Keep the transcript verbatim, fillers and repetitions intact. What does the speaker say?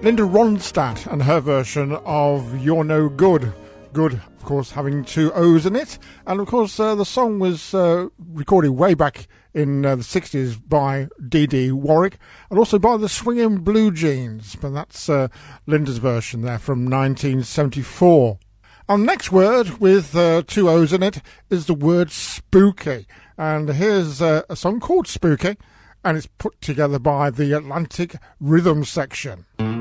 Linda Ronstadt and her version of You're No Good. Good, of course, having two O's in it. And, of course, uh, the song was uh, recorded way back in uh, the sixties by Dee Dee Warwick and also by the Swingin' Blue Jeans. But that's uh, Linda's version there from nineteen seventy-four. Our next word with uh, two O's in it is the word spooky. And here's uh, a song called Spooky, and it's put together by the Atlantic Rhythm Section.